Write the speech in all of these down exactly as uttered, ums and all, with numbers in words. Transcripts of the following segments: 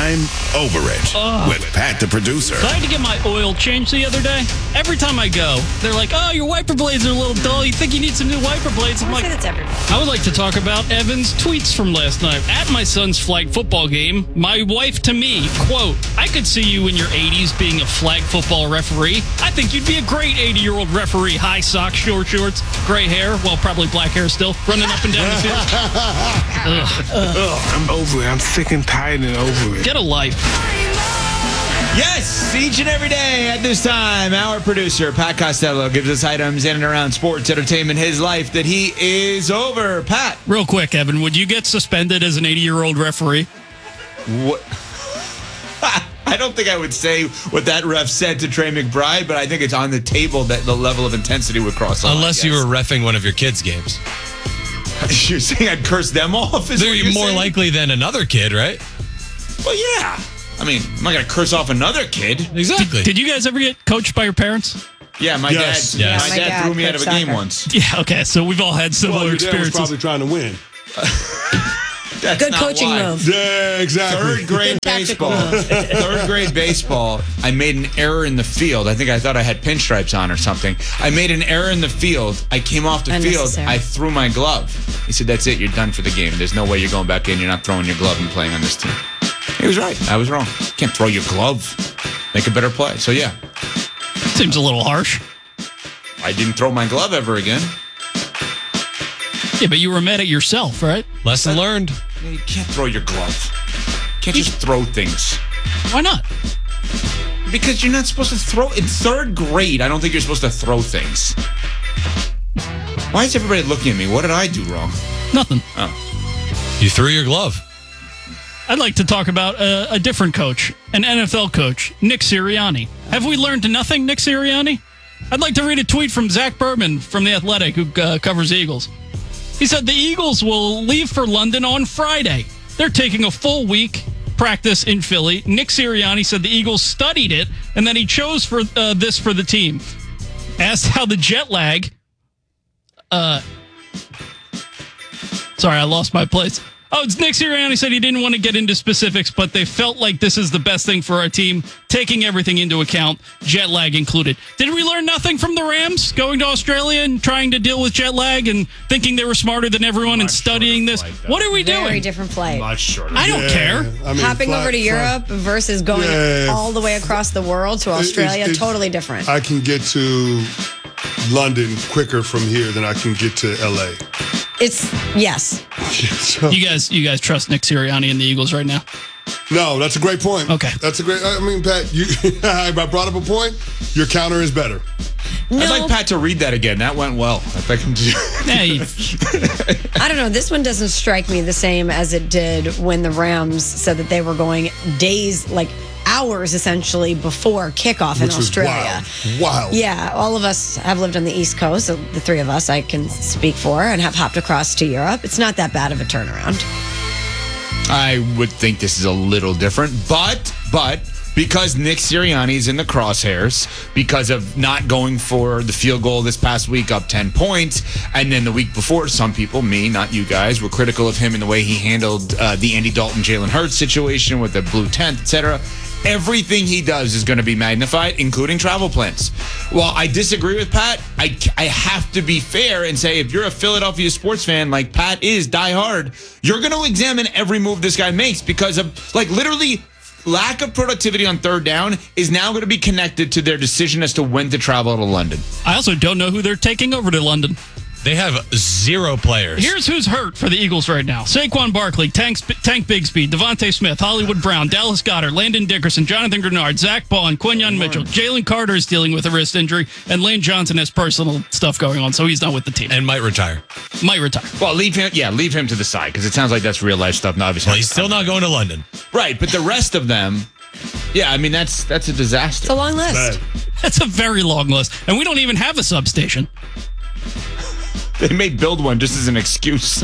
I'm Over It Ugh. with Pat the producer. So I had to get my oil changed the other day. Every time I go, they're like, oh, your wiper blades are a little dull. You think you need some new wiper blades? I'm like, that's everybody. I would like to talk about Evan's tweets from last night. At my son's flag football game, my wife to me, quote, I could see you in your eighties being a flag football referee. I think you'd be a great eighty-year-old referee. High socks, short shorts, gray hair, well, probably black hair still, running up and down the field. Ugh. Ugh, I'm over it. I'm sick and tired and over it. Get a life. Yes, each and every day at this time, our producer, Pat Costello, gives us items in and around sports, entertainment, his life that he is over. Pat. Real quick, Evan, would you get suspended as an eighty-year-old referee? What? I don't think I would say what that ref said to Trey McBride, but I think it's on the table that the level of intensity would cross the line. Unless you were reffing one of your kids' games. You're saying I'd curse them off? Is They're what you're more saying? likely than another kid, right? Well, yeah. I mean, I'm not going to curse off another kid. Exactly. Did you guys ever get coached by your parents? Yeah, my Yes. dad. Yes. My, My dad, dad threw me out of a played game soccer. once. Yeah, okay, so we've all had similar Well, your dad was experiences. probably trying to win. That's Good not coaching why. move. Yeah, exactly. Third grade Good tactical baseball. move. Third grade baseball. I made an error in the field. I think I thought I had pinstripes on or something. I made an error in the field. I came off the field. Unnecessary. I threw my glove. He said, "That's it. You're done for the game. There's no way you're going back in. You're not throwing your glove and playing on this team." He was right. I was wrong. You can't throw your glove. Make a better play. So yeah, Seems a little harsh. I didn't throw my glove ever again. Yeah, but you were mad at yourself, right? Lesson learned. You can't throw your glove. You can't just throw things. Why not? Because you're not supposed to throw. In third grade, I don't think you're supposed to throw things. Why is everybody looking at me? What did I do wrong? Nothing. You threw your glove. I'd like to talk about a, a different coach, an N F L coach, Nick Sirianni. Have we learned nothing, Nick Sirianni? I'd like to read a tweet from Zach Berman from The Athletic, who uh, covers Eagles. He said the Eagles will leave for London on Friday. They're taking a full week practice in Philly. Nick Sirianni said the Eagles studied it, and that he chose for uh, this for the team. Asked how the jet lag... Uh, sorry, I lost my place. Oh, it's Nick Sirianni said he didn't want to get into specifics, but they felt like this is the best thing for our team, taking everything into account, jet lag included. Did we learn nothing from the Rams going to Australia and trying to deal with jet lag and thinking they were smarter than everyone and studying this? What are we Very doing? different flight. Much shorter. I don't Yeah, care. I mean, Hopping fly- over to fly- Europe versus going Yeah. all the way across the world to Australia, It's- it's- totally different. I can get to London quicker from here than I can get to L A. It's, yes. So, You guys, you guys trust Nick Sirianni and the Eagles right now? no, that's a great point. Okay. That's a great, I mean, Pat, you, I brought up a point. Your counter is better. No, I'd like Pat to read that again. That went well. I'd like him to. Hey, I don't know. This one doesn't strike me the same as it did when the Rams said that they were going days, like hours essentially before kickoff in Which was Australia. wild. Wild. Yeah, all of us have lived on the East Coast. So the three of us I can speak for and have hopped across to Europe. It's not that bad of a turnaround. I would think this is a little different, but but because Nick Sirianni is in the crosshairs because of not going for the field goal this past week up ten points, and then the week before, some people, me, not you guys, were critical of him in the way he handled uh, the Andy Dalton, Jalen Hurts situation with the blue tent, et cetera. Everything he does is going to be magnified, including travel plans. While I disagree with Pat, I, I have to be fair and say if you're a Philadelphia sports fan like Pat is, die hard, you're going to examine every move this guy makes because of, like, literally lack of productivity on third down is now going to be connected to their decision as to when to travel to London. I also don't know who they're taking over to London. They have zero players. Here's who's hurt for the Eagles right now. Saquon Barkley, Tank, Tank Bigsby, Devontae Smith, Hollywood Brown, Dallas Goedert, Landon Dickerson, Jonathan Grenard, Zach Bond, Quinyon Mitchell. Jalen Carter is dealing with a wrist injury, and Lane Johnson has personal stuff going on, so he's not with the team. And might retire. Might retire. Well, leave him, yeah, leave him to the side because it sounds like that's real life stuff. Now, obviously, Well, he's still not going to London. right, but the rest of them, yeah, I mean that's that's a disaster. It's a long list. Bad. That's a very long list, and we don't even have a substation. They may build one just as an excuse.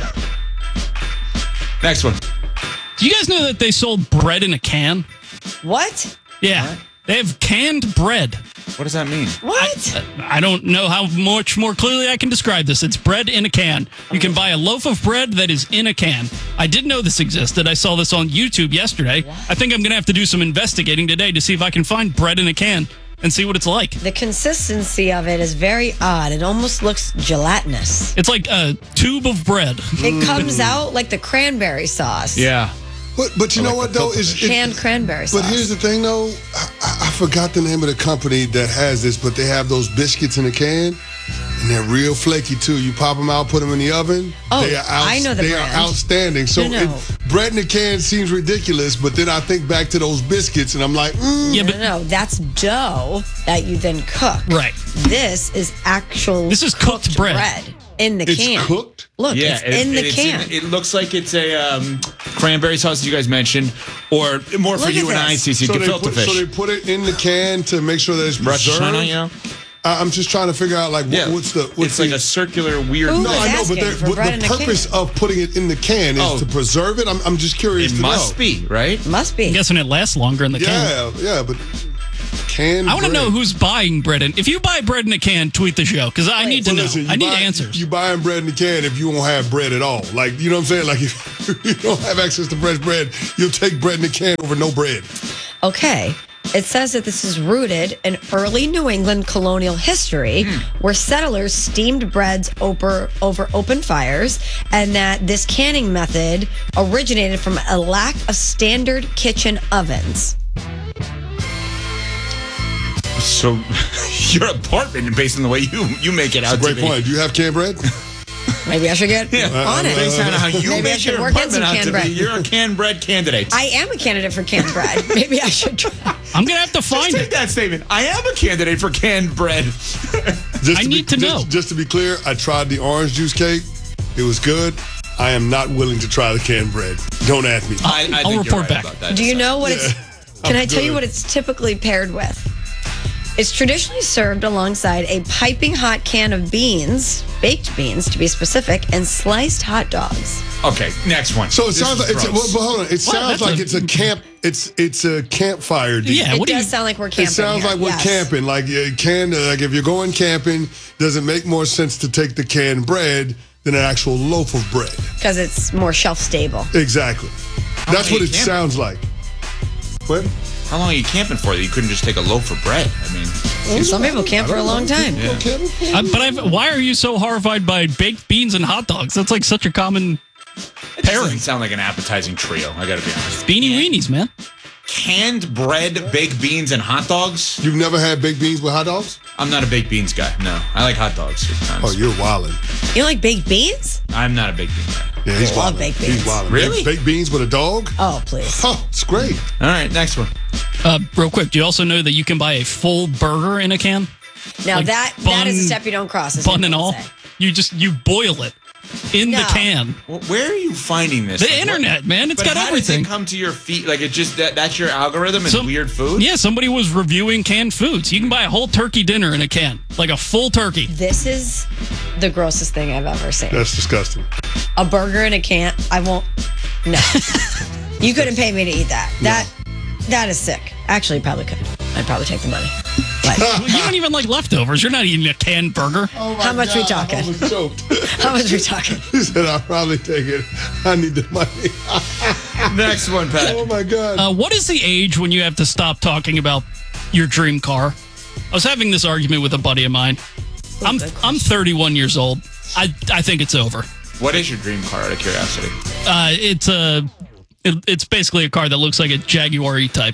Next one. Do you guys know that they sold bread in a can? What? Yeah. They have canned bread. What does that mean? What? I don't know how much more clearly I can describe this. It's bread in a can. You can buy a loaf of bread that is in a can. I didn't know this existed. I saw this on YouTube yesterday. I think I'm going to have to do some investigating today to see if I can find bread in a can and see what it's like. The consistency of it is very odd. It almost looks gelatinous. It's like a tube of bread. It comes out like the cranberry sauce. Yeah. But but you know what though is it- Canned cranberry sauce. But here's the thing though, I, I I forgot the name of the company that has this, but they have those biscuits in a can, and they're real flaky too. You pop them out, put them in the oven. Oh, they are I know the They brand. are outstanding. So No, no. It, bread in a can seems ridiculous, but then I think back to those biscuits, and I'm like, mm, Yeah, No, but no, no, that's dough that you then cook. right. This is actual. This is cooked bread. in the it's can. cooked. Look, Yeah, it's in the it's can. it looks like it's a um, cranberry sauce you guys mentioned, or more for Look you at and I, this. Cece, So they, gefilte put, fish. so they put it in the can to make sure that it's Rosh preserved. Hashanah, you know? I- I'm just trying to figure out like what, Yeah. what's the what's it's the, like a circular weird. Who No, was I know, but asking they're- for what bread in the a purpose can? of putting it in the can is Oh. to preserve it. I'm, I'm just curious It to must know. be, right? Must be. I'm guessing it lasts longer in the can. Yeah, yeah, but can. I want to know who's buying bread in. If you buy bread in a can, tweet the show because I need to Well, know. listen, you I need buy, answers. You buying bread in the can if you won't have bread at all. Like, you know what I'm saying? Like, if you don't have access to fresh bread, you'll take bread in the can over no bread. Okay. It says that this is rooted in early New England colonial history where settlers steamed breads over, over open fires, and that this canning method originated from a lack of standard kitchen ovens. So your apartment, based on the way you you make it out Great to be. point. Do you have canned bread? Maybe I should get on it. Based on how you Maybe I make should your work in apartment some out canned to bread. be, you're a canned bread candidate. I am a candidate for canned bread. Maybe I should try. I'm gonna have to Just find take it. that statement. I am a candidate for canned bread. Just I be- need to just, know. Just to be clear, I tried the orange juice cake. It was good. I am not willing to try the canned bread. Don't ask me. I, I I'll think you're report right back. about that. Do you know what Yeah. it's? Can I'm I tell you good. what it's typically paired with? It's traditionally served alongside a piping hot can of beans, baked beans to be specific, and sliced hot dogs. Okay, next one. So it This sounds is like it's a, well, gross. but hold on. It sounds That's like a- it's a camp. It's it's a campfire. deal. Yeah, It what do does you? sound like we're camping. It sounds here. like we're Yes. camping. Like you can, like if you're going camping, does it make more sense to take the canned bread than an actual loaf of bread? because it's more shelf stable. Exactly. That's long what are it you camping? sounds like. What? How long are you camping for that you couldn't just take a loaf of bread? I mean, Some people camp for a long time. You go camping? Uh, but I've, why are you so horrified by baked beans and hot dogs? That's like such a common it just pairing. doesn't sound like an appetizing trio. I got to be honest. Beanie weenies, man. Canned bread, baked beans, and hot dogs. You've never had baked beans with hot dogs? I'm not a baked beans guy. No, I like hot dogs. Sometimes. Oh, you're wildin'. You like baked beans? I'm not a baked bean guy. Yeah, he's I love wildin'. baked He's beans. wildin'. Really? Baked beans with a dog? Oh, please. Oh, it's great. All right, next one. Uh, real quick, do you also know that you can buy a full burger in a can, Now Like that bun- that is a step you don't cross. as bun and people all? say. You just you boil it in the No. can. Well, where are you finding this? The Like, what- internet, man. It's but got how everything. does it come to your feet? Like it just that that's your algorithm and Some- weird food. Yeah, somebody was reviewing canned foods. You can buy a whole turkey dinner in a can, like a full turkey. This is the grossest thing I've ever seen. That's disgusting. A burger in a can. I won't. No. You couldn't pay me to eat that. That that is sick. Actually, you probably could. I'd probably take the money. But You don't even like leftovers. You're not eating a canned burger. Oh my How much we God, talking? I was choked. how much are we talking? He said, I'll probably take it. I need the money. Next one, Pat. Oh, my God. Uh, what is the age when you have to stop talking about your dream car? I was having this argument with a buddy of mine. I'm good I'm thirty-one years old. I I think it's over. What is your dream car? Out of curiosity. Uh, it's a it, it's basically a car that looks like a Jaguar E-Type.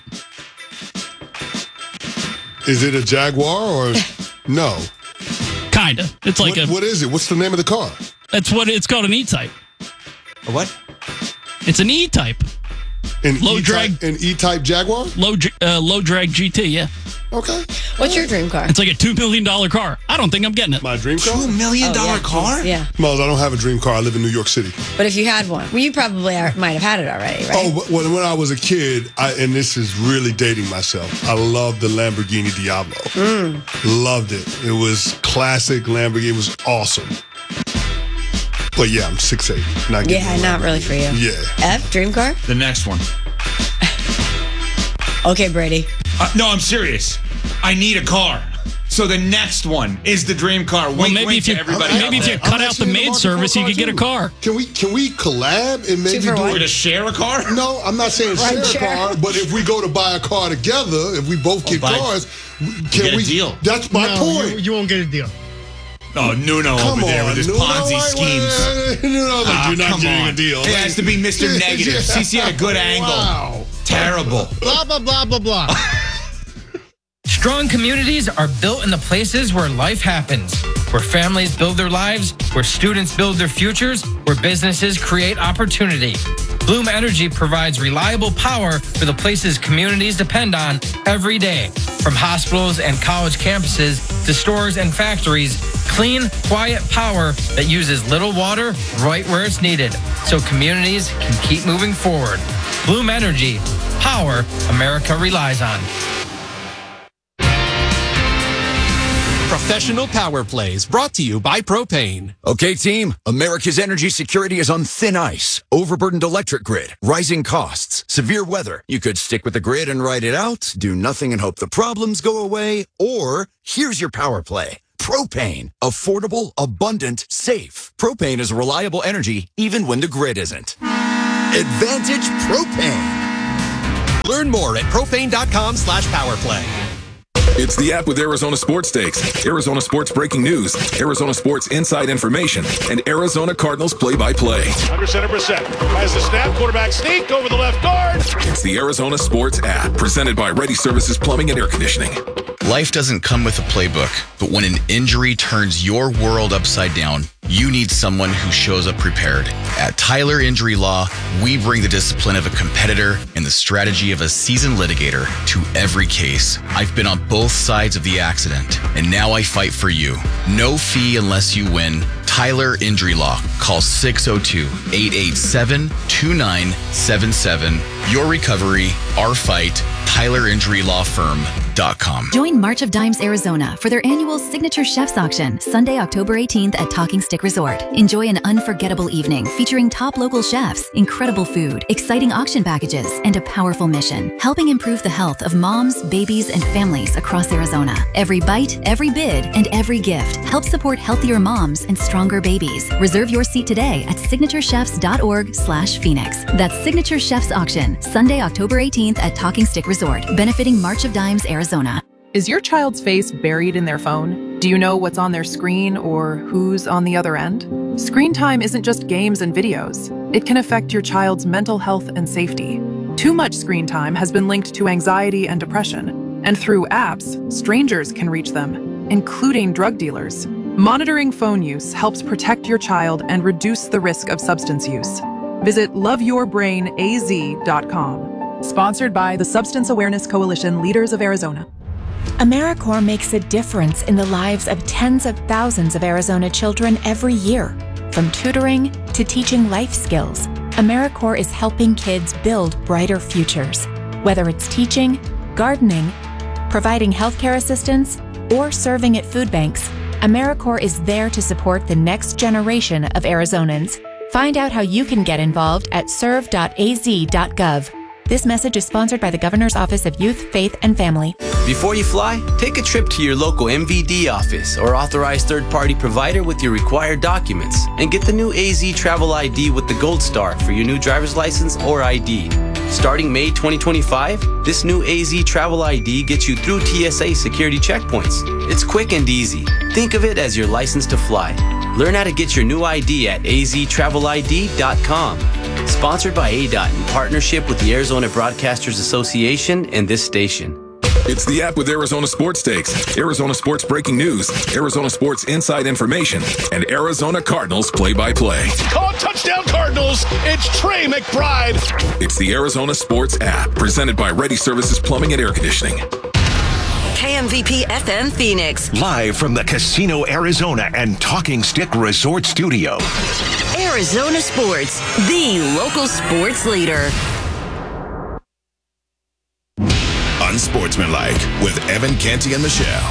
Is it a Jaguar or no? Kinda. It's like What, a what is it? What's the name of the car? that's what it's called, an E-Type. A what? It's an E-Type, An Low E-type, drag. An E-type Jaguar? low dr- uh, low drag G T. Yeah, Okay. What's your dream car? it's like a two million dollar car. I don't think I'm getting it. My dream car? Two million dollar Oh, yeah, car? Yeah. Miles, I don't have a dream car. I live in New York City. But if you had one, well, you probably are, might have had it already, right? Oh, but when, when I was a kid, I, and this is really dating myself, I loved the Lamborghini Diablo. Mm. Loved it. It was classic Lamborghini. It was awesome. But yeah, I'm six eight. Not getting yeah, a not really for you. Yeah. F, dream car? The next one. Okay, Brady. Uh, no, I'm serious. I need a car. So the next one is the dream car. Wink, Well, maybe wink if you to everybody. maybe out if you there. cut I'm out the actually in the maid market service, for you a could get a too. car. Can we can we collab and maybe for do what? We're it? to share a car? No, I'm not saying share a share. car, but if we go to buy a car together, if we both get buy- cars, can get a we? deal. That's my No, point. You, you won't get a deal. Oh, Nuno Come over there on, with his Nuno, Ponzi wait, schemes. wait, Nuno, like, Ah, you're not come getting on. a deal. It has to be Mister Negative. C C had a good angle. Wow. Terrible. Blah, blah, blah, blah, blah. Strong communities are built in the places where life happens, where families build their lives, where students build their futures, where businesses create opportunity. Bloom Energy provides reliable power for the places communities depend on every day. From hospitals and college campuses to stores and factories, clean, quiet power that uses little water right where it's needed, so communities can keep moving forward. Bloom Energy, power America relies on. Professional Power Plays brought to you by Propane. Okay, team, America's energy security is on thin ice. Overburdened electric grid, rising costs, severe weather. You could stick with the grid and ride it out, do nothing and hope the problems go away, or here's your power play. Propane. Affordable, abundant, safe. Propane is reliable energy even when the grid isn't. Advantage Propane. Learn more at propane.com slash powerplay. It's the app with Arizona Sports Stakes, Arizona Sports Breaking News, Arizona Sports Inside Information, and Arizona Cardinals Play-by-Play. Under center, Brissett has the snap, quarterback sneak over the left guard. It's the Arizona Sports app, presented by Ready Services Plumbing and Air Conditioning. Life doesn't come with a playbook, but when an injury turns your world upside down, you need someone who shows up prepared. At Tyler Injury Law, we bring the discipline of a competitor and the strategy of a seasoned litigator to every case. I've been on both sides of the accident, and now I fight for you. No fee unless you win. Tyler Injury Law. Call six oh two, eight eight seven, two nine seven seven. Your recovery, our fight. Tyler Injury Law Firm dot com. Join March of Dimes Arizona for their annual Signature Chefs Auction, Sunday, October eighteenth at Talking Stick Resort. Enjoy an unforgettable evening featuring top local chefs, incredible food, exciting auction packages, and a powerful mission, helping improve the health of moms, babies, and families across Arizona. Every bite, every bid, and every gift helps support healthier moms and stronger babies. Reserve your seat today at signature chefs dot org slash Phoenix. That's Signature Chefs Auction, Sunday, October eighteenth at Talking Stick Resort, benefiting March of Dimes Arizona. Is your child's face buried in their phone? Do you know what's on their screen or who's on the other end? Screen time isn't just games and videos. It can affect your child's mental health and safety. Too much screen time has been linked to anxiety and depression, and through apps, strangers can reach them, including drug dealers. Monitoring phone use helps protect your child and reduce the risk of substance use. Visit love your brain A Z dot com. Sponsored by the Substance Awareness Coalition Leaders of Arizona. AmeriCorps makes a difference in the lives of tens of thousands of Arizona children every year. From tutoring to teaching life skills, AmeriCorps is helping kids build brighter futures. Whether it's teaching, gardening, providing healthcare assistance, or serving at food banks, AmeriCorps is there to support the next generation of Arizonans. Find out how you can get involved at serve dot a z dot gov. This message is sponsored by the Governor's Office of Youth, Faith, and Family. Before you fly, take a trip to your local M V D office or authorized third-party provider with your required documents and get the new A Z Travel I D with the Gold Star for your new driver's license or I D. Starting May twenty twenty-five, this new A Z Travel I D gets you through T S A security checkpoints. It's quick and easy. Think of it as your license to fly. Learn how to get your new I D at a z travel I D dot com. Sponsored by A D O T in partnership with the Arizona Broadcasters Association and this station. It's the app with Arizona Sports Stakes, Arizona Sports Breaking News, Arizona Sports Inside Information, and Arizona Cardinals Play-by-Play. Call touchdown Cardinals. It's Trey McBride. It's the Arizona Sports app, presented by Ready Services Plumbing and Air Conditioning. K M V P F M Phoenix. Live from the Casino Arizona and Talking Stick Resort Studio. Arizona Sports, the local sports leader. Unsportsmanlike with Evan Canty and Michelle.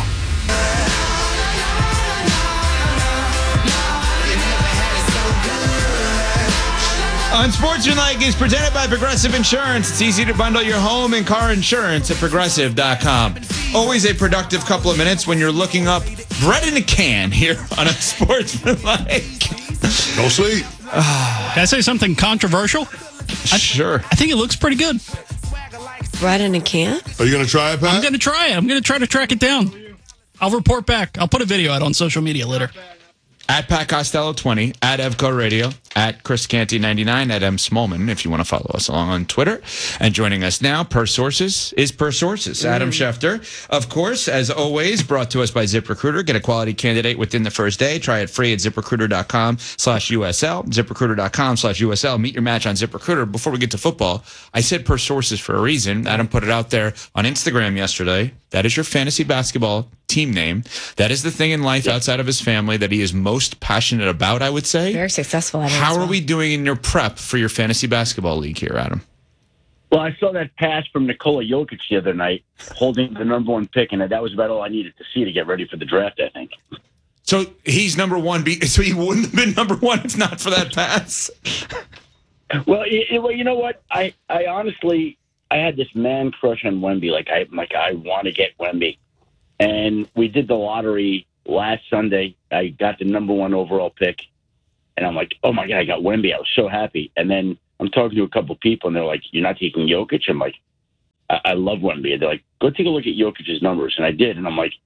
Unsportsmanlike is presented by Progressive Insurance. It's easy to bundle your home and car insurance at progressive dot com. Always a productive couple of minutes when you're looking up bread in a can here on Unsportsmanlike. Don't sleep. Can I say something controversial? I, sure. I think it looks pretty good. Bread in a can? Are you going to try it, Pat? I'm going to try it. I'm going to try to track it down. I'll report back. I'll put a video out on social media later. At Pat Costello twenty, at Evco Radio, at Chris Canty ninety-nine, at M Smallman, if you want to follow us along on Twitter. And joining us now, per sources, is per sources. Adam Schefter, of course, as always, brought to us by ZipRecruiter. Get a quality candidate within the first day. Try it free at ZipRecruiter.com slash USL. ZipRecruiter.com slash USL. Meet your match on ZipRecruiter. Before we get to football, I said per sources for a reason. Adam put it out there on Instagram yesterday. That is your fantasy basketball team name. That is the thing in life outside of his family that he is most passionate about, I would say. Very successful at it. How as are well. we doing in your prep for your fantasy basketball league here, Adam? Well, I saw that pass from Nikola Jokic the other night, holding the number one pick, and that was about all I needed to see to get ready for the draft, I think. So he's number one. Be- so he wouldn't have been number one if not for that pass? Well, it, well, you know what? I, I honestly, I had this man crush on Wemby. Like, I, like, I want to get Wemby. And we did the lottery last Sunday. I got the number one overall pick. And I'm like, oh, my God, I got Wemby. I was so happy. And then I'm talking to a couple people, and they're like, you're not taking Jokic? I'm like, I, I love Wemby. And they're like, go take a look at Jokic's numbers. And I did. And I'm like,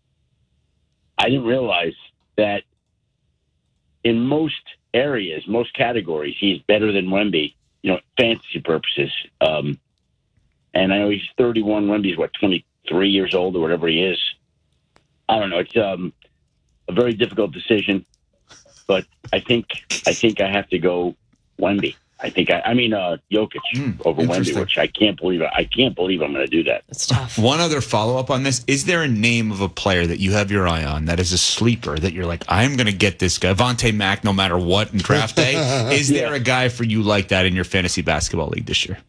I didn't realize that in most areas, most categories, he's better than Wemby, you know, fantasy purposes. Um, and I know he's thirty-one. Wemby's, what, twenty-three years old or whatever he is. I don't know. It's um, a very difficult decision. But I think I think I have to go Wemby. I think I, I mean uh, Jokic mm, over Wemby, which I can't believe. I can't believe I'm going to do that. It's tough. One other follow up on this: is there a name of a player that you have your eye on that is a sleeper that you're like, I'm going to get this guy, Vontae Mack, no matter what in draft day? Is there Yeah. a guy for you like that in your fantasy basketball league this year?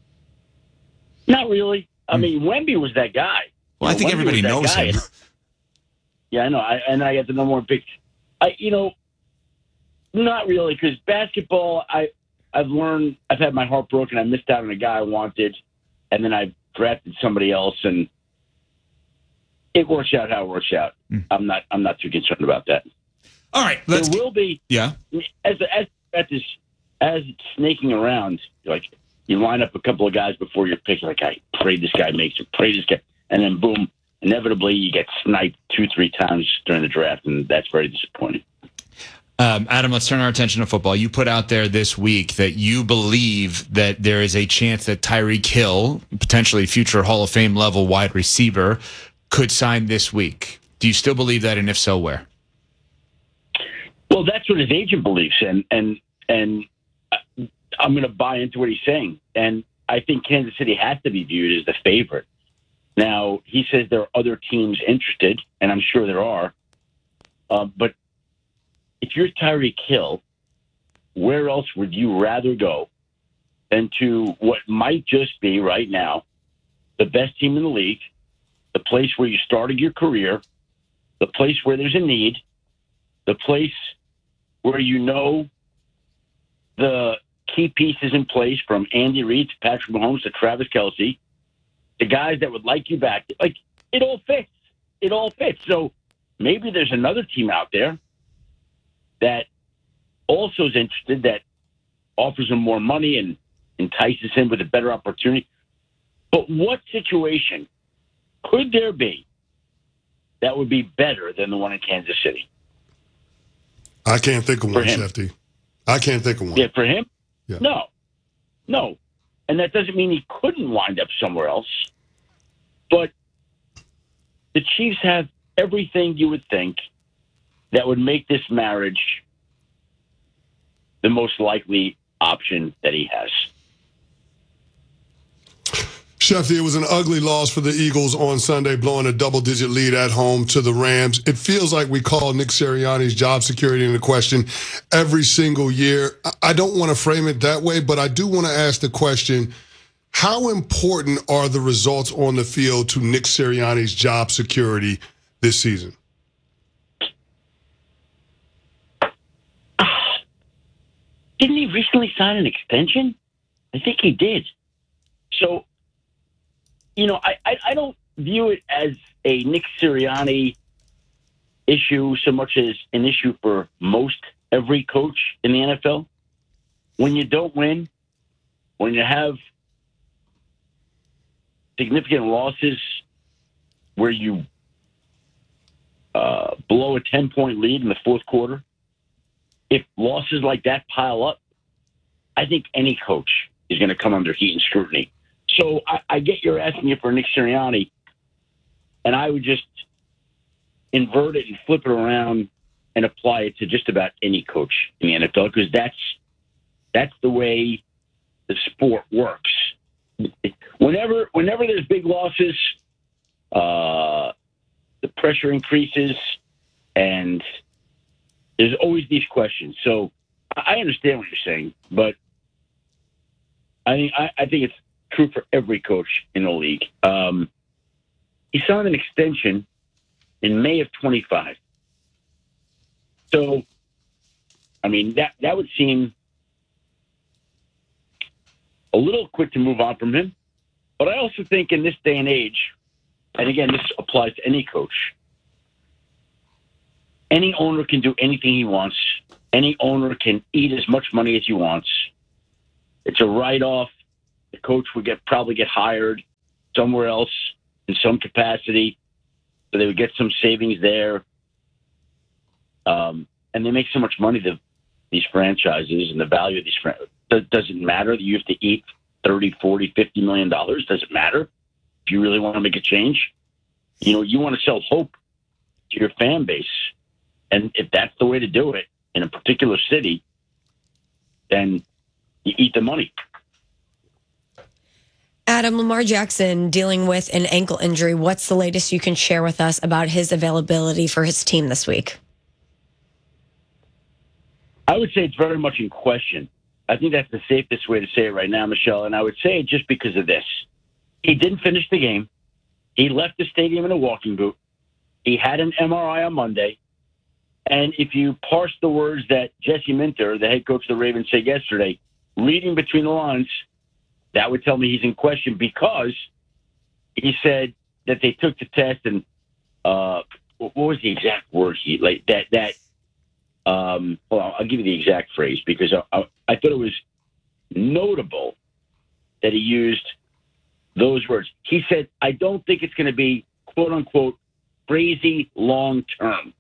Not really. I mean, Wemby was that guy. Well, You I think Wemby everybody was that knows guy. him. Yeah, I know. I, and I got the number one pick. I, you know, not really, because basketball, I, I've learned, I've had my heart broken. I missed out on a guy I wanted, and then I drafted somebody else, and it works out how it works out. Mm. I'm not, I'm not too concerned about that. All right, let's. There will be, Yeah. as as as this, as it's snaking around, like you line up a couple of guys before your pick, like I pray this guy makes it, pray this guy, and then boom, inevitably you get sniped two, three times during the draft, and that's very disappointing. Um, Adam, let's turn our attention to football. You put out there this week that you believe that there is a chance that Tyreek Hill, potentially future Hall of Fame level wide receiver, could sign this week. Do you still believe that, and if so, where? Well, that's what his agent believes, and and and I'm going to buy into what he's saying. And I think Kansas City has to be viewed as the favorite. Now, he says there are other teams interested, and I'm sure there are. Uh, but if you're Tyreek Hill, where else would you rather go than to what might just be right now the best team in the league, the place where you started your career, the place where there's a need, the place where you know the key pieces in place, from Andy Reid to Patrick Mahomes to Travis Kelce, the guys that would like you back. Like, it all fits. It all fits. So maybe there's another team out there that also is interested, that offers him more money and entices him with a better opportunity. But what situation could there be that would be better than the one in Kansas City? I can't think of For one, him. Shefty. I can't think of one. Yeah, for him? Yeah. No. No. And that doesn't mean he couldn't wind up somewhere else. But the Chiefs have everything you would think that would make this marriage the most likely option that he has. Shefty, it was an ugly loss for the Eagles on Sunday, blowing a double-digit lead at home to the Rams. It feels like we call Nick Sirianni's job security into question every single year. I don't want to frame it that way, but I do want to ask the question, how important are the results on the field to Nick Sirianni's job security this season? Didn't he recently sign an extension? I think he did. So, you know, I, I, I don't view it as a Nick Sirianni issue so much as an issue for most every coach in the N F L. When you don't win, when you have significant losses where you uh, blow a ten-point lead in the fourth quarter, if losses like that pile up, I think any coach is going to come under heat and scrutiny. So I, I get you're asking it for Nick Sirianni, and I would just invert it and flip it around and apply it to just about any coach in the N F L, because that's that's the way the sport works. Whenever whenever there's big losses, uh, the pressure increases, and there's always these questions. So I understand what you're saying, but I think I, I think it's true for every coach in the league. Um, he signed an extension in May of twenty-five. So, I mean, that that would seem a little quick to move on from him. But I also think in this day and age, and again, this applies to any coach, any owner can do anything he wants. Any owner can eat as much money as he wants. It's a write-off. The coach would get probably get hired somewhere else in some capacity, so they would get some savings there. Um, and they make so much money, the, these franchises, and the value of these franchises. Does it matter that you have to eat thirty, forty, fifty million dollars? Does it matter if you really want to make a change? You know, you want to sell hope to your fan base. And if that's the way to do it in a particular city, then you eat the money. Adam, Lamar Jackson dealing with an ankle injury. What's the latest you can share with us about his availability for his team this week? I would say it's very much in question. I think that's the safest way to say it right now, Michelle. And I would say it just because of this. He didn't finish the game. He left the stadium in a walking boot. He had an M R I on Monday. And if you parse the words that Jesse Minter, the head coach of the Ravens, said yesterday, reading between the lines, that would tell me he's in question, because he said that they took the test and uh, what was the exact word he like that that um, well, I'll give you the exact phrase, because I, I, I thought it was notable that he used those words. He said, "I don't think it's going to be quote unquote crazy long term."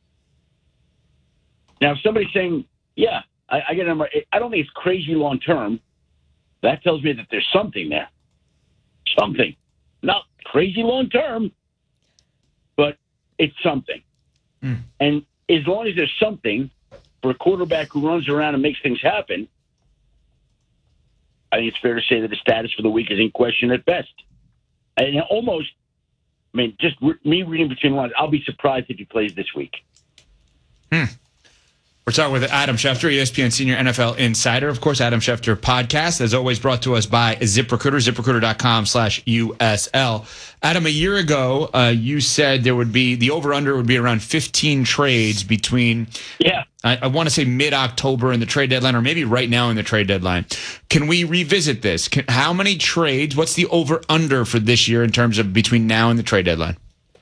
Now, if somebody's saying, "Yeah, I, I get them," I don't think it's crazy long term. That tells me that there's something there. Something. Not crazy long term, but it's something. Mm. And as long as there's something for a quarterback who runs around and makes things happen, I think it's fair to say that the status for the week is in question at best. And almost, I mean, just re- me reading between the lines, I'll be surprised if he plays this week. Hmm. We're talking with Adam Schefter, E S P N Senior N F L Insider. Of course, Adam Schefter podcast, as always, brought to us by ZipRecruiter, ZipRecruiter.com slash USL. Adam, a year ago, uh, you said there would be, the over-under would be around fifteen trades between, yeah, I, I want to say mid-October and the trade deadline, or maybe right now in the trade deadline. Can we revisit this? Can, how many trades, what's the over-under for this year in terms of between now and the trade deadline?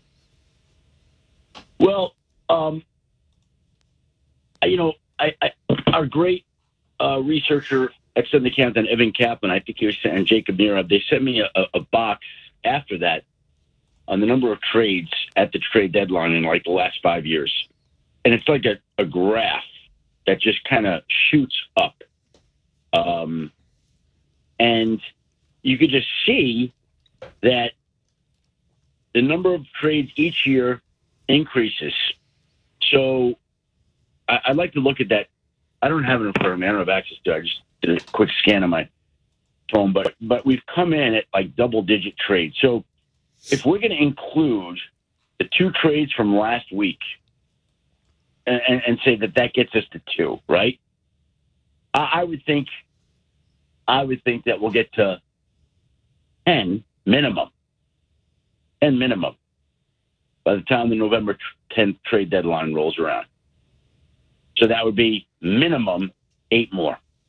Well, um, you know, I, I, our great uh, researcher at Sunday Countdown, Evan Kaplan, I think he was and Jacob Nira, they sent me a, a box after that on the number of trades at the trade deadline in like the last five years. And it's like a, a graph that just kind of shoots up. Um, and you could just see that the number of trades each year increases. So I'd like to look at that. I don't have it in front of me. I don't have access to it. I just did a quick scan on my phone. But but we've come in at like double-digit trades. So if we're going to include the two trades from last week and, and, and say that that gets us to two, right? I, I would think I would think that we'll get to ten minimum. ten minimum by the time the November tenth trade deadline rolls around. So that would be minimum eight more.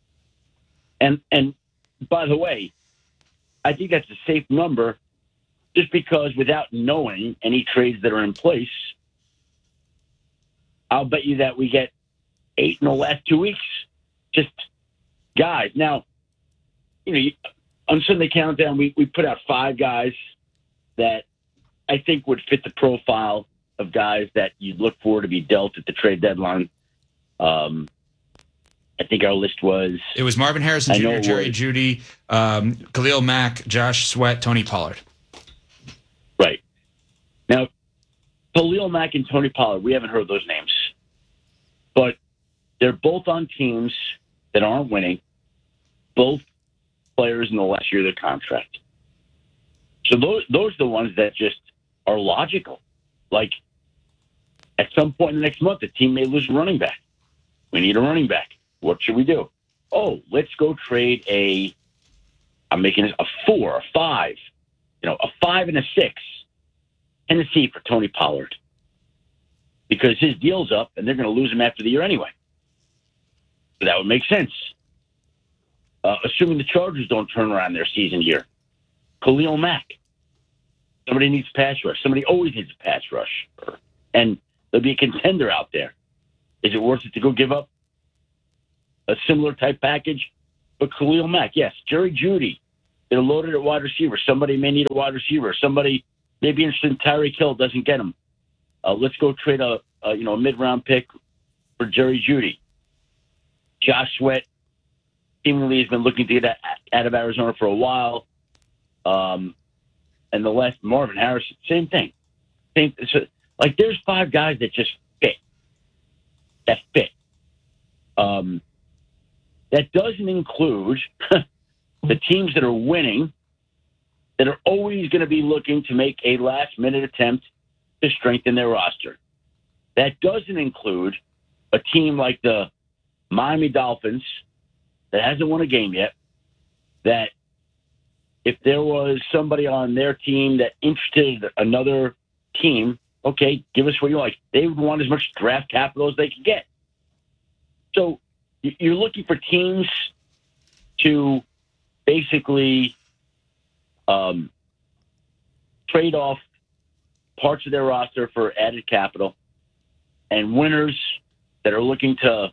And and by the way, I think that's a safe number just because without knowing any trades that are in place, I'll bet you that we get eight in the last two weeks. Just guys. Now, you know, you, on Sunday Countdown, we, we put out five guys that I think would fit the profile of guys that you'd look for to be dealt at the trade deadline. Um, I think our list was... It was Marvin Harrison Junior, Jerry was, Jeudy, um, Khalil Mack, Josh Sweat, Tony Pollard. Right. Now, Khalil Mack and Tony Pollard, we haven't heard those names. But they're both on teams that aren't winning. Both players in the last year of their contract. So those those are the ones that just are logical. Like, at some point in the next month, the team may lose a running back. We need a running back. What should we do? Oh, let's go trade a, I'm making it a four, a five, you know, a five and a six, Tennessee for Tony Pollard. Because his deal's up, and they're going to lose him after the year anyway. So that would make sense. Uh, assuming the Chargers don't turn around their season year. Khalil Mack. Somebody needs pass rush. Somebody always needs a pass rush. And there'll be a contender out there. Is it worth it to go give up a similar type package? But Khalil Mack, yes. Jerry Jeudy, they're loaded at wide receiver. Somebody may need a wide receiver. Somebody may be interested in Tyreek Hill, doesn't get him. Uh, let's go trade a, a you know a mid round pick for Jerry Jeudy. Josh Sweat seemingly has been looking to get out of Arizona for a while. Um, and the last Marvin Harrison, same thing. Same. So, like, there's five guys that just fit. That fit. Um, that doesn't include the teams that are winning, that are always going to be looking to make a last minute attempt to strengthen their roster. That doesn't include a team like the Miami Dolphins that hasn't won a game yet, that if there was somebody on their team that interested another team, okay, give us what you like. They would want as much draft capital as they could get. So you're looking for teams to basically um, trade off parts of their roster for added capital, and winners that are looking to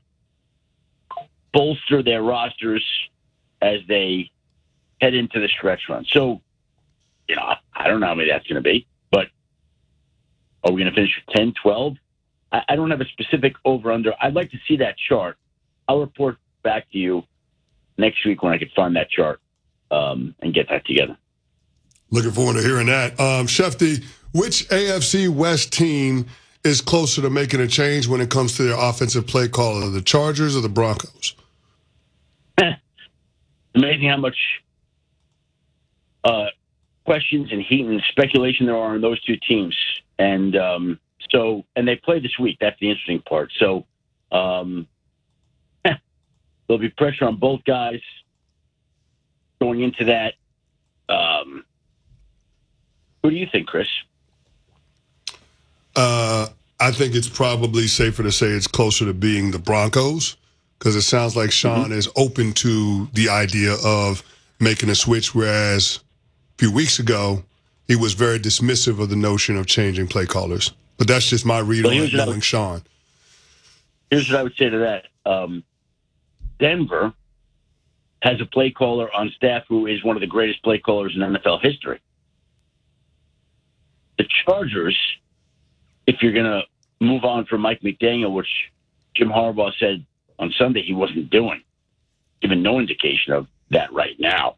bolster their rosters as they head into the stretch run. So, you know, I don't know how many that's going to be, but are we going to finish with ten, twelve? I, I don't have a specific over-under. I'd like to see that chart. I'll report back to you next week when I can find that chart um, and get that together. Looking forward to hearing that. Um, Shefty, which A F C West team is closer to making a change when it comes to their offensive play caller, the Chargers or the Broncos? Amazing how much uh, questions and heat and speculation there are on those two teams. And um, so, and they play this week. That's the interesting part. So um, there'll be pressure on both guys going into that. Um, who do you think, Chris? Uh, I think it's probably safer to say it's closer to being the Broncos, because it sounds like Sean mm-hmm. is open to the idea of making a switch, whereas a few weeks ago he was very dismissive of the notion of changing play callers. But that's just my read well, on it, knowing would, Sean. Here's what I would say to that. Um, Denver has a play caller on staff who is one of the greatest play callers in N F L history. The Chargers, if you're going to move on from Mike McDaniel, which Jim Harbaugh said on Sunday he wasn't doing, given no indication of that right now,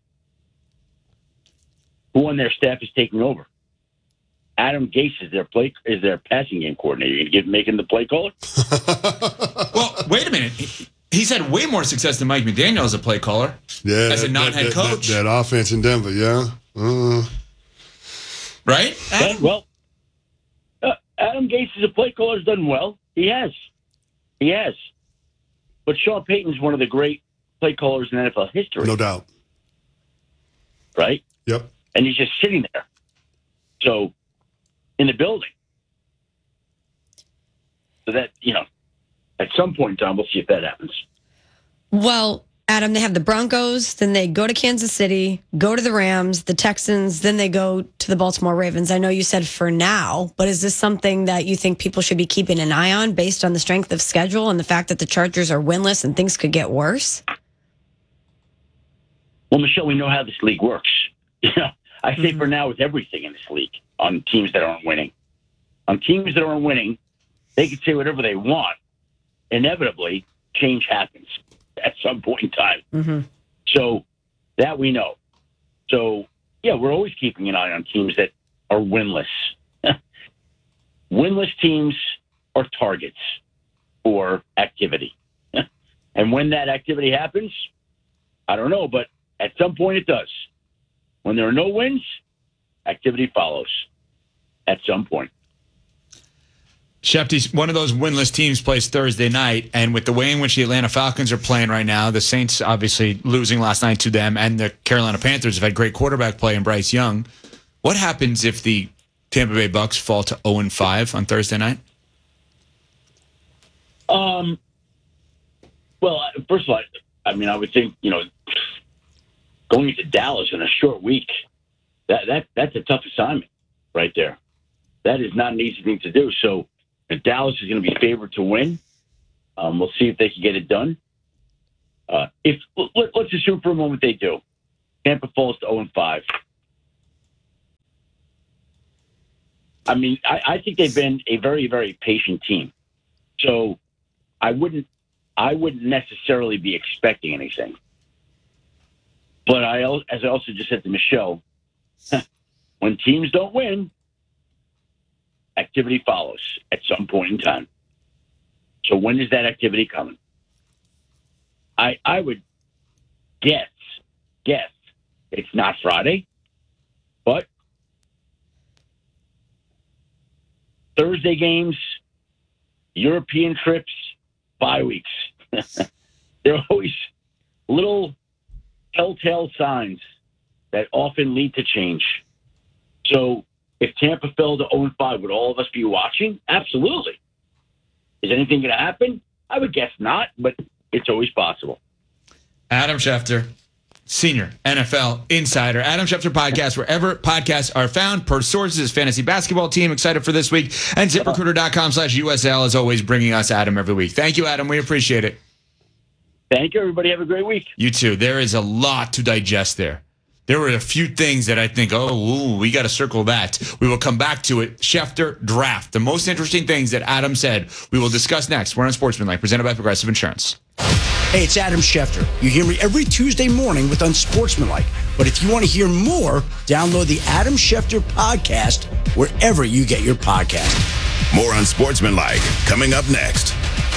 who on their staff is taking over? Adam Gase is their play is their passing game coordinator. You're going to give make him the play caller? Well, wait a minute. He's had way more success than Mike McDaniel as a play caller. Yeah, as a that, non-head that, coach. That, that, that offense in Denver, yeah. Uh. Right? Adam? Well, uh, Adam Gase is a play caller, has done well. He has. He has. But Sean Payton's one of the great play callers in N F L history. No doubt. Right? Yep. And he's just sitting there. So, in the building. So that, you know, at some point in time, we'll see if that happens. Well, Adam, they have the Broncos, then they go to Kansas City, go to the Rams, the Texans, then they go to the Baltimore Ravens. I know you said for now, but is this something that you think people should be keeping an eye on based on the strength of schedule and the fact that the Chargers are winless and things could get worse? Well, Michelle, we know how this league works. You know, I say mm-hmm. for now with everything in this league on teams that aren't winning. On teams that aren't winning, they can say whatever they want. Inevitably, change happens at some point in time. Mm-hmm. So that we know. So, yeah, we're always keeping an eye on teams that are winless. Winless teams are targets for activity. And when that activity happens, I don't know, but at some point it does. When there are no wins, activity follows at some point. Shefty, one of those winless teams plays Thursday night, and with the way in which the Atlanta Falcons are playing right now, the Saints obviously losing last night to them, and the Carolina Panthers have had great quarterback play in Bryce Young. What happens if the Tampa Bay Bucks fall to oh and five on Thursday night? Um. Well, first of all, I mean, I would think, you know, going into Dallas in a short week, that that that's a tough assignment right there. That is not an easy thing to do. So if Dallas is going to be favored to win, um, we'll see if they can get it done. Uh, if let, let's assume for a moment they do. Tampa falls to oh and five. I mean, I, I think they've been a very, very patient team. So I wouldn't I wouldn't necessarily be expecting anything. But I, as I also just said to Michelle, when teams don't win, activity follows at some point in time. So when is that activity coming? I I would guess, guess it's not Friday, but Thursday games, European trips, bye weeks. There are always little telltale signs that often lead to change. So if Tampa fell to oh and five, would all of us be watching? Absolutely. Is anything going to happen? I would guess not, but it's always possible. Adam Schefter, senior N F L insider. Adam Schefter podcast, wherever podcasts are found, per sources, fantasy basketball team, excited for this week. And ZipRecruiter.com slash USL is always bringing us Adam every week. Thank you, Adam. We appreciate it. Thank you, everybody. Have a great week. You too. There is a lot to digest there. There were a few things that I think, oh, ooh, we got to circle that. We will come back to it. Schefter draft. The most interesting things that Adam said, we will discuss next. We're on Sportsmanlike, presented by Progressive Insurance. Hey, it's Adam Schefter. You hear me every Tuesday morning with Unsportsmanlike. But if you want to hear more, download the Adam Schefter podcast wherever you get your podcast. More Unsportsmanlike coming up next.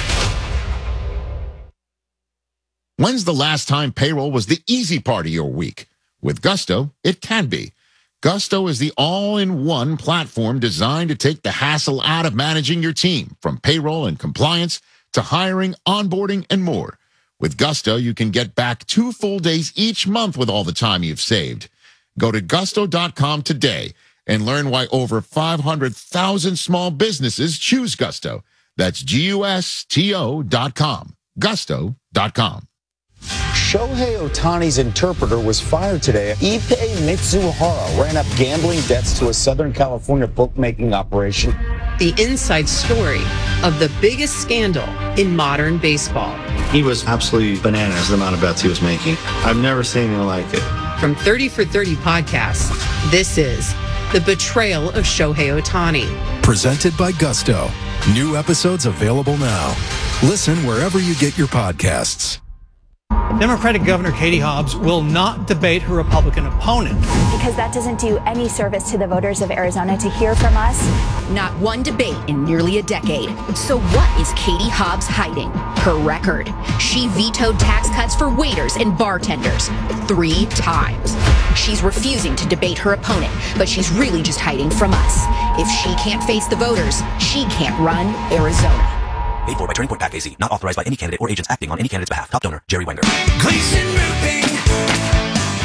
When's the last time payroll was the easy part of your week? With Gusto, it can be. Gusto is the all-in-one platform designed to take the hassle out of managing your team, from payroll and compliance to hiring, onboarding, and more. With Gusto, you can get back two full days each month with all the time you've saved. Go to gusto dot com today and learn why over five hundred thousand small businesses choose Gusto. That's G U S T O dot com. gusto dot com. Shohei Ohtani's interpreter was fired today. Ippei Mitsuhara ran up gambling debts to a Southern California bookmaking operation. The inside story of the biggest scandal in modern baseball. He was absolutely bananas, the amount of bets he was making. I've never seen anything like it. From thirty for thirty podcasts, this is The Betrayal of Shohei Ohtani. Presented by Gusto. New episodes available now. Listen wherever you get your podcasts. Democratic Governor Katie Hobbs will not debate her Republican opponent. Because that doesn't do any service to the voters of Arizona to hear from us. Not one debate in nearly a decade. So what is Katie Hobbs hiding? Her record. She vetoed tax cuts for waiters and bartenders three times. She's refusing to debate her opponent, but she's really just hiding from us. If she can't face the voters, she can't run Arizona. Paid for by Turning Point Pack A Z. Not authorized by any candidate or agents acting on any candidate's behalf. Top donor, Jerry Wenger. Gleason Roofing.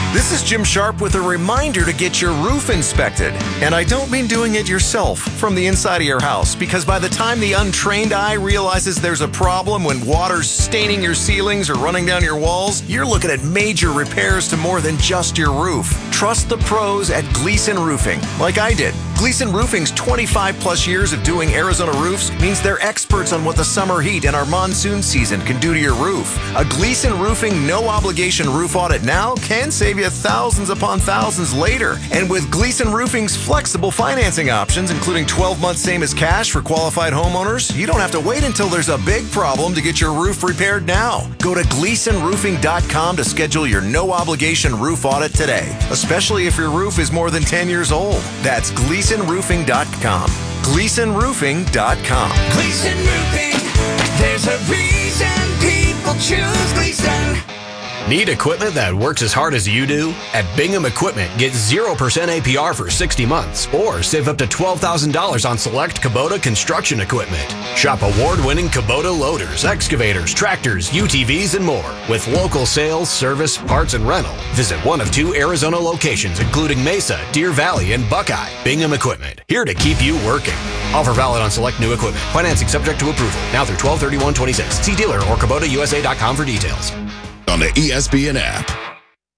This is Jim Sharp with a reminder to get your roof inspected. And I don't mean doing it yourself from the inside of your house, because by the time the untrained eye realizes there's a problem when water's staining your ceilings or running down your walls, you're looking at major repairs to more than just your roof. Trust the pros at Gleason Roofing, like I did. Gleason Roofing's twenty-five plus years of doing Arizona roofs means they're experts on what the summer heat and our monsoon season can do to your roof. A Gleason Roofing no-obligation roof audit now can save you thousands upon thousands later. And with Gleason Roofing's flexible financing options, including twelve months same as cash for qualified homeowners, you don't have to wait until there's a big problem to get your roof repaired now. Go to gleason roofing dot com to schedule your no-obligation roof audit today, especially if your roof is more than ten years old. That's gleason roofing dot com. gleason roofing dot com. Gleason Roofing, there's a reason people choose Gleason. Need equipment that works as hard as you do? At Bingham Equipment, get zero percent A P R for sixty months or save up to twelve thousand dollars on select Kubota construction equipment. Shop award-winning Kubota loaders, excavators, tractors, U T Vs, and more. With local sales, service, parts, and rental. Visit one of two Arizona locations, including Mesa, Deer Valley, and Buckeye. Bingham Equipment, here to keep you working. Offer valid on select new equipment. Financing subject to approval. Now through twelve thirty-one twenty-six. See dealer or Kubota U S A dot com for details. On the E S P N app.